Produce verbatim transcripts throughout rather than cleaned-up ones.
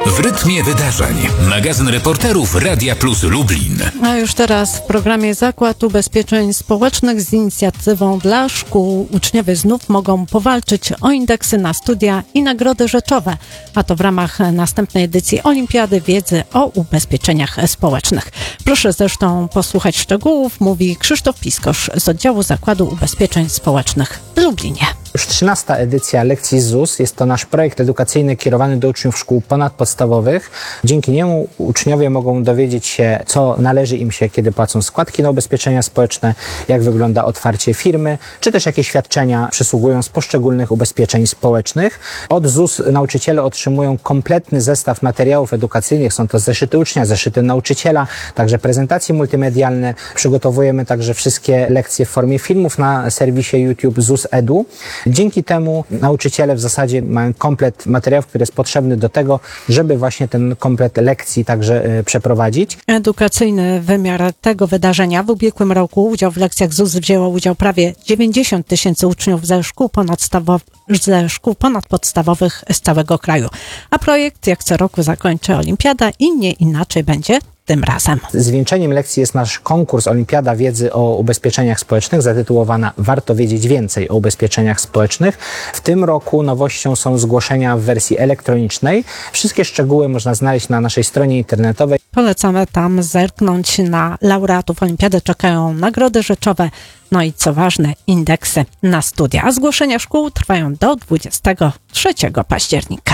W rytmie wydarzeń. Magazyn reporterów Radia Plus Lublin. A już teraz w programie Zakład Ubezpieczeń Społecznych z inicjatywą dla szkół uczniowie znów mogą powalczyć o indeksy na studia i nagrody rzeczowe. A to w ramach następnej edycji Olimpiady Wiedzy o Ubezpieczeniach Społecznych. Proszę zresztą posłuchać szczegółów, mówi Krzysztof Piskosz z oddziału Zakładu Ubezpieczeń Społecznych w Lublinie. Już trzynasta edycja lekcji Z U S. Jest to nasz projekt edukacyjny kierowany do uczniów szkół ponadpodstawowych. Dzięki niemu uczniowie mogą dowiedzieć się, co należy im się, kiedy płacą składki na ubezpieczenia społeczne, jak wygląda otwarcie firmy, czy też jakie świadczenia przysługują z poszczególnych ubezpieczeń społecznych. Od Z U S nauczyciele otrzymują kompletny zestaw materiałów edukacyjnych. Są to zeszyty ucznia, zeszyty nauczyciela, także prezentacje multimedialne. Przygotowujemy także wszystkie lekcje w formie filmów na serwisie YouTube Z U S Edu. Dzięki temu nauczyciele w zasadzie mają komplet materiałów, który jest potrzebny do tego, żeby właśnie ten komplet lekcji także y, przeprowadzić. Edukacyjny wymiar tego wydarzenia. W ubiegłym roku udział w lekcjach Z U S wzięło udział prawie dziewięćdziesiąt tysięcy uczniów ze szkół, ze szkół ponadpodstawowych z całego kraju. A projekt jak co roku zakończy Olimpiada i nie inaczej będzie tym razem. Zwieńczeniem lekcji jest nasz konkurs Olimpiada Wiedzy o Ubezpieczeniach Społecznych, zatytułowana Warto wiedzieć więcej o ubezpieczeniach społecznych. W tym roku nowością są zgłoszenia w wersji elektronicznej. Wszystkie szczegóły można znaleźć na naszej stronie internetowej. Polecamy tam zerknąć na laureatów Olimpiady. Czekają nagrody rzeczowe, no i co ważne, indeksy na studia. A zgłoszenia szkół trwają do dwudziestego trzeciego października.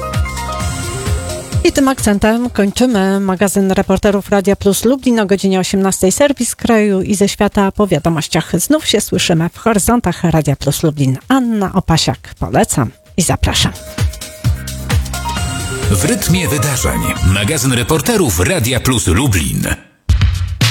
I tym akcentem kończymy magazyn reporterów Radia Plus Lublin o godzinie osiemnastej. Serwis kraju i ze świata po wiadomościach. Znów się słyszymy w horyzontach Radia Plus Lublin. Anna Opasiak. Polecam i zapraszam. W rytmie wydarzeń. Magazyn reporterów Radia Plus Lublin.